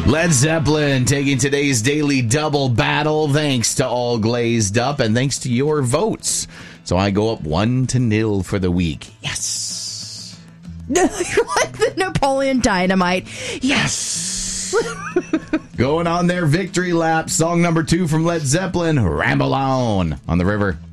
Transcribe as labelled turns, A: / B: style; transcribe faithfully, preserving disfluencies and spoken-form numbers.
A: Led Zeppelin taking today's daily double battle, thanks to All Glazed Up and thanks to your votes. So I go up one to nil for the week. Yes.
B: You're like the Napoleon Dynamite. Yes.
A: Going on their victory lap. Song number two from Led Zeppelin, Ramble On on the River.